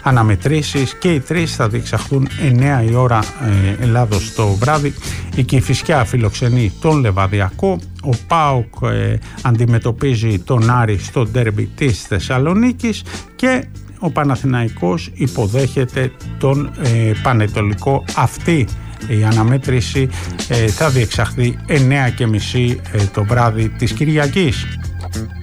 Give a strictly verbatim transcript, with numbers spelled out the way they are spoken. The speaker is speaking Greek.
αναμετρήσεις και οι τρεις θα διεξαχθούν εννέα η ώρα ε, Ελλάδος το βράδυ. Η Κηφισιά φιλοξενεί τον Λεβαδιακό, ο ΠΑΟΚ ε, αντιμετωπίζει τον Άρη στο ντέρμπι της Θεσσαλονίκης και ο Παναθηναϊκός υποδέχεται τον ε, Πανετολικό. Αυτή η αναμέτρηση ε, θα διεξαχθεί εννέα και μισή ε, το βράδυ της Κυριακής.